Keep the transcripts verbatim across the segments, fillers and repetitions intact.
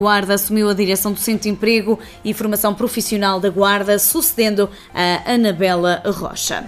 Guarda assumiu a direção do Centro de Emprego e Formação Profissional da Guarda, sucedendo a Anabela Rocha.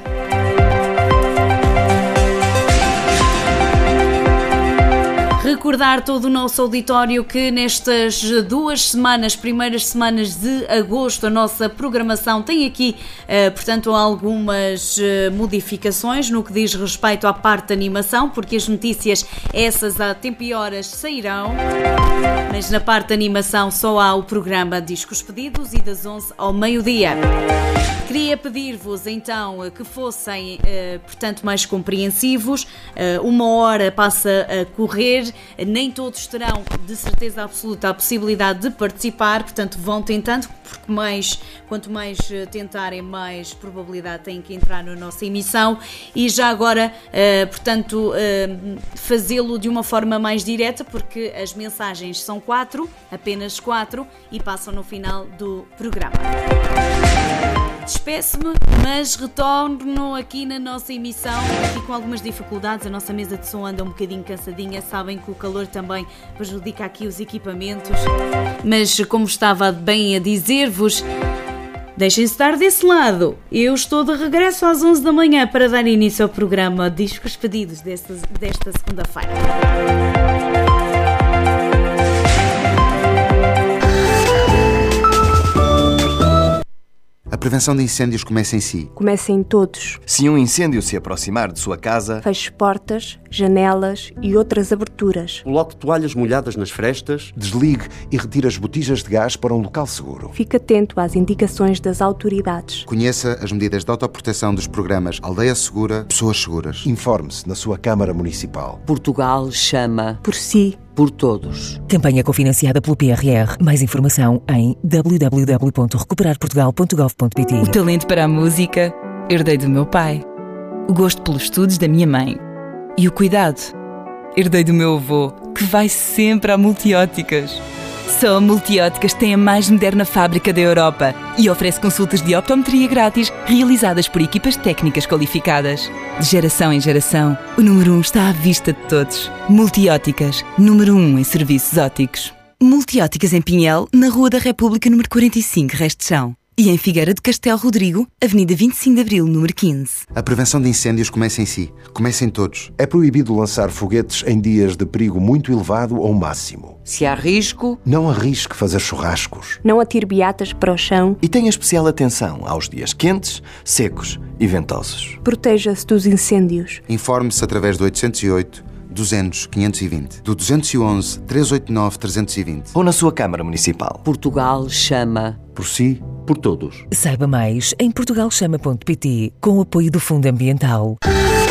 Recordar todo o nosso auditório que nestas duas semanas, primeiras semanas de agosto, a nossa programação tem aqui, eh, portanto, algumas eh, modificações no que diz respeito à parte da animação, porque as notícias, essas a tempo e horas, sairão, mas na parte da animação só há o programa Discos Pedidos e das onze ao meio-dia. Queria pedir-vos então que fossem, eh, portanto, mais compreensivos. Eh, uma hora passa a correr, nem todos terão de certeza absoluta a possibilidade de participar, portanto vão tentando, porque mais, quanto mais tentarem, mais probabilidade têm que entrar na nossa emissão. E já agora, eh, portanto, eh, fazê-lo de uma forma mais direta, porque as mensagens são quatro, apenas quatro, e passam no final do programa. Despeço-me, mas retorno aqui na nossa emissão, aqui com algumas dificuldades. A nossa mesa de som anda um bocadinho cansadinha. Sabem que o calor também prejudica aqui os equipamentos. Mas, como estava bem a dizer-vos, deixem-se estar desse lado. Eu estou de regresso às onze da manhã para dar início ao programa Discos Pedidos desta, desta segunda-feira. A prevenção de incêndios começa em si. Começa em todos. Se um incêndio se aproximar de sua casa, feche portas, janelas e outras aberturas. Coloque toalhas molhadas nas frestas. Desligue e retire as botijas de gás para um local seguro. Fique atento às indicações das autoridades. Conheça as medidas de autoproteção dos programas Aldeia Segura, Pessoas Seguras. Informe-se na sua Câmara Municipal. Portugal chama por si. Por todos. Campanha cofinanciada pelo P R R. Mais informação em w w w ponto recuperar portugal ponto gov ponto p t. O talento para a música herdei do meu pai. O gosto pelos estudos da minha mãe. E o cuidado herdei do meu avô, que vai sempre a Multióticas. Só a Multióticas tem a mais moderna fábrica da Europa e oferece consultas de optometria grátis realizadas por equipas técnicas qualificadas. De geração em geração, o número um está à vista de todos. Multióticas, número um em serviços ópticos. Multióticas em Pinhel, na Rua da República, número quarenta e cinco, Resto de Chão. E em Figueira de Castelo Rodrigo, Avenida vinte e cinco de Abril, número quinze. A prevenção de incêndios começa em si. Começa em todos. É proibido lançar foguetes em dias de perigo muito elevado ou máximo. Se há risco, não arrisque fazer churrascos. Não atire beatas para o chão. E tenha especial atenção aos dias quentes, secos e ventosos. Proteja-se dos incêndios. Informe-se através do oitocentos e oito, duzentos, quinhentos e vinte, do duzentos e onze, trezentos e oitenta e nove, trezentos e vinte. Ou na sua Câmara Municipal. Portugal chama por si, por todos. Saiba mais em portugal chama ponto p t com o apoio do Fundo Ambiental.